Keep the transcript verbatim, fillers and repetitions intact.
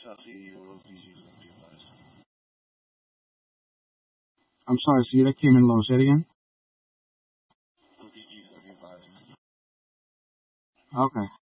I'm sorry, see, that came in low. Say it again. Okay.